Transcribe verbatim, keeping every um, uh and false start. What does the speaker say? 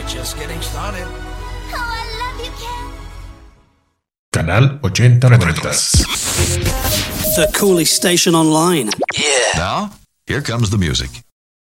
We're just getting started. Oh, I love you, Ken. Canal ochenta noventa. The coolest station online. Yeah. Now, here comes the music.